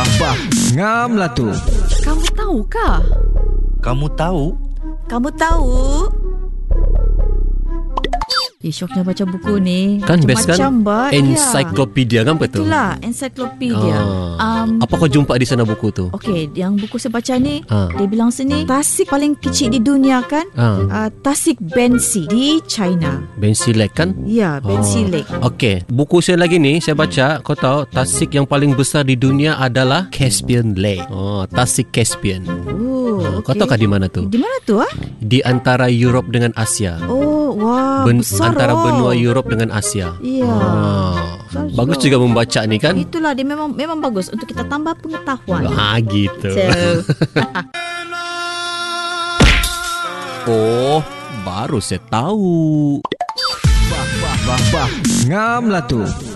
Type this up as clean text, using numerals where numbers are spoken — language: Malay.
Bah, ngam lah tu. Kamu tahu kah? Kamu tahu? Kamu tahu? Syoknya baca buku ni. Kan best kan? Encyclopedia kan betul? Itulah, encyclopedia. Apa kau jumpa di sana buku tu? Okey, yang buku saya baca ni, dia bilang sini, tasik paling kecil di dunia kan? Tasik Bensi di China. Bensi Lake kan? Ya, Bensi Lake. Okey, buku saya lagi ni, saya baca, kau tahu tasik yang paling besar di dunia adalah Caspian Lake. Tasik Caspian. Oh, Kau tahu kah di mana tu? Di mana tu Di antara Europe dengan Asia. Oh, wah, besar antara benua Europe dengan Asia. Ya. Bagus juga membaca ni kan? Itulah, dia memang bagus untuk kita tambah pengetahuan. Gitu. Baru saya tahu. Bah, ngam lah tu.